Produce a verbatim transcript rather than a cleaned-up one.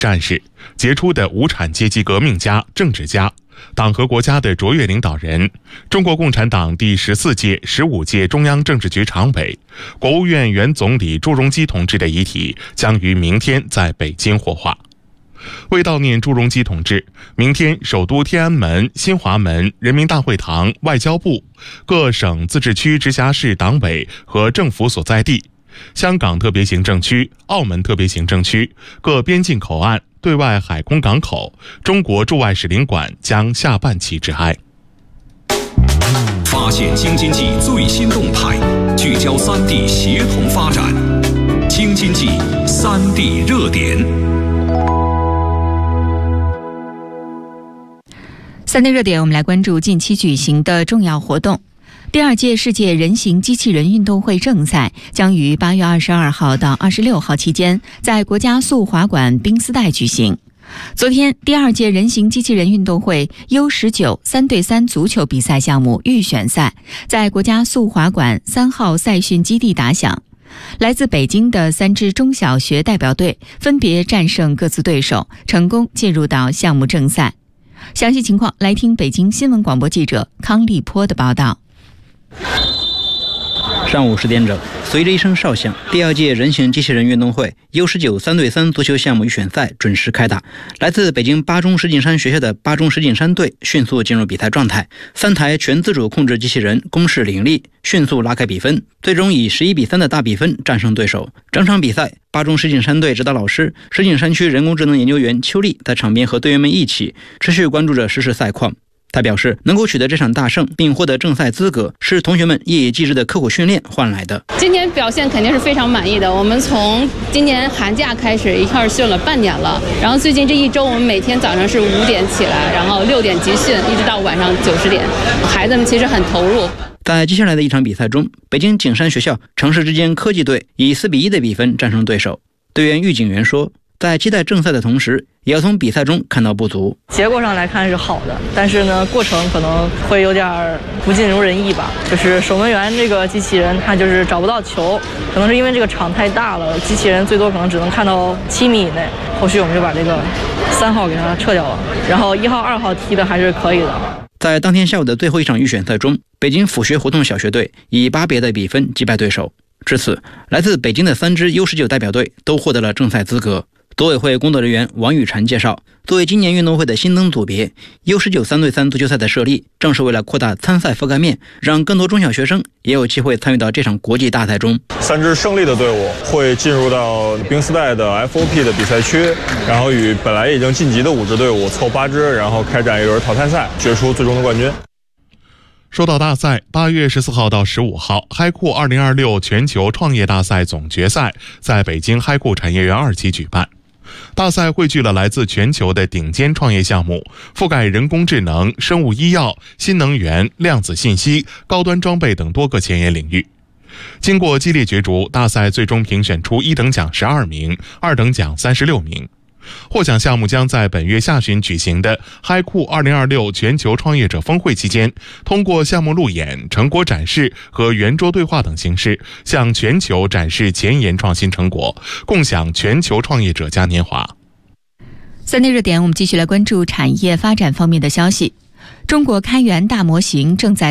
战士、杰出的无产阶级革命家、政治家，党和国家的卓越领导人，中国共产党第十四届、十五届中央政治局常委、国务院原总理朱镕基同志的遗体将于明天在北京火化。为悼念朱镕基同志，明天首都天安门、新华门、人民大会堂、外交部、各省、自治区、直辖市党委和政府所在地、香港特别行政区、澳门特别行政区、各边境口岸、对外海空港口、中国驻外使领馆将下半旗致哀。 发现京津冀最新动态，聚焦三地协同发展。京津冀三地热点。 三地热点，我们来关注近期举行的重要活动。第二届世界人形机器人运动会正赛将于八月二十二号到二十六号期间在国家速滑馆冰丝带举行。昨天，第二届人形机器人运动会 U 十九 三对三足球比赛项目预选赛在国家速滑馆三号赛训基地打响。来自北京的三支中小学代表队分别战胜各自对手，成功进入到项目正赛。详细情况来听北京新闻广播记者康立波的报道。 上午十点整，随着一声哨响，第二届人形机器人运动会 U 十九 三对三足球项目预选赛准时开打。来自北京八中石景山学校的八中石景山队迅速进入比赛状态，三台全自主控制机器人攻势凌厉，迅速拉开比分，最终以十一比三的大比分战胜对手。整场比赛，八中石景山队指导老师、石景山区人工智能研究员邱丽在场边和队员们一起持续关注着实时赛况。他表示，能够取得这场大胜并获得正赛资格，是同学们夜以继日的刻苦训练换来的。 今天表现肯定是非常满意的。我们从今年寒假开始一块训了半年了，然后最近这一周我们每天早上是五点起来，然后六点集训，一直到晚上九十点，孩子们其实很投入。 在接下来的一场比赛中，北京景山学校城市之间科技队以四比一的比分战胜对手。队员喻景元说，在期待正赛的同时，也要从比赛中看到不足。 结果上来看是好的，但是呢，过程可能会有点不尽如人意吧。就是守门员这个机器人，他就是找不到球，可能是因为这个场太大了，机器人最多可能只能看到七米以内。后续我们就把这个三号给他撤掉了，然后一号、二号踢的还是可以的。 在当天下午的最后一场预选赛中，北京府学胡同小学队以八比二的比分击败对手。至此，来自北京的三支 U 十九 代表队都获得了正赛资格。组委会工作人员王雨婵介绍，作为今年运动会的新增组别 U 十九 三对三足球赛的设立，正是为了扩大参赛覆盖面，让更多中小学生也有机会参与到这场国际大赛中。 三支胜利的队伍会进入到冰丝带的 F O P 的比赛区，然后与本来已经晋级的五支队伍凑八支，然后开展一轮淘汰赛，决出最终的冠军。 说到大赛，八月十四号到十五号，嗨酷二零二六全球创业大赛总决赛在北京嗨酷产业园二期举办。大赛汇聚了来自全球的顶尖创业项目，覆盖人工智能、生物医药、新能源、量子信息、高端装备等多个前沿领域。经过激烈角逐，大赛最终评选出一等奖十二名，二等奖三十六名。获奖项目将在本月下旬举行的嗨酷二零二六全球创业者峰会期间，通过项目路演、成果展示和圆桌对话等形式，向全球展示前沿创新成果，共享全球创业者嘉年华。 三地热点，我们继续来关注产业发展方面的消息。中国开源大模型正在